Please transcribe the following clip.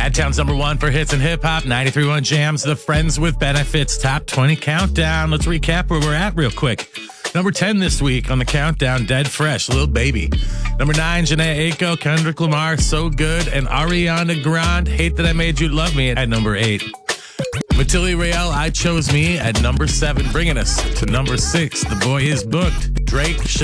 Chi-Town's number one for hits and hip hop. 93.1 Jams, the Friends with Benefits Top 20 Countdown. Let's recap where we're at real quick. Number 10 this week on the countdown, Dead Fresh, Lil Baby. Number 9, Janae Aiko, Kendrick Lamar, So Good, and Ariana Grande, Hate That I Made You Love Me at number 8. Matilda Real, I Chose Me at number 7, bringing us to number 6. The Boy Is Booked. Drake,